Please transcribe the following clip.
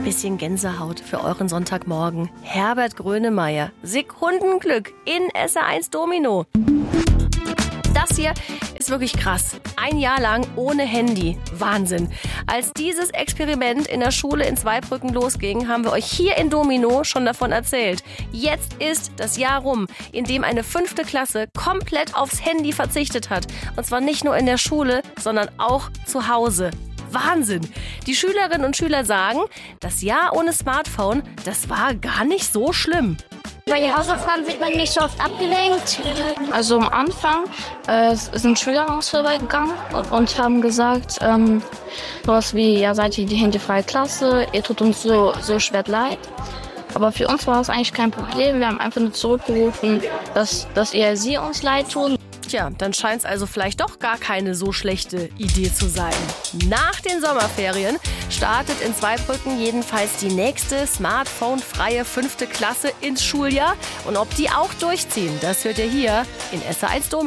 bisschen Gänsehaut für euren Sonntagmorgen. Herbert Grönemeyer, Sekundenglück in SR1 Domino. Das hier ist wirklich krass. 1 Jahr lang ohne Handy. Wahnsinn. Als dieses Experiment in der Schule in Zweibrücken losging, haben wir euch hier in Domino schon davon erzählt. Jetzt ist das Jahr rum, in dem eine 5. Klasse komplett aufs Handy verzichtet hat. Und zwar nicht nur in der Schule, sondern auch zu Hause. Wahnsinn! Die Schülerinnen und Schüler sagen, das Jahr ohne Smartphone, das war gar nicht so schlimm. Bei den Hausaufgaben wird man nicht so oft abgelenkt. Also am Anfang sind Schüler an uns vorbeigegangen und haben gesagt, sowas wie, ja, seid ihr die handyfreie Klasse, ihr tut uns so schwer leid. Aber für uns war es eigentlich kein Problem. Wir haben einfach nur zurückgerufen, dass sie uns leid tun. Tja, dann scheint es also vielleicht doch gar keine so schlechte Idee zu sein. Nach den Sommerferien startet in Zweibrücken jedenfalls die nächste smartphone-freie 5. Klasse ins Schuljahr. Und ob die auch durchziehen, das hört ihr hier in SR1 Domino.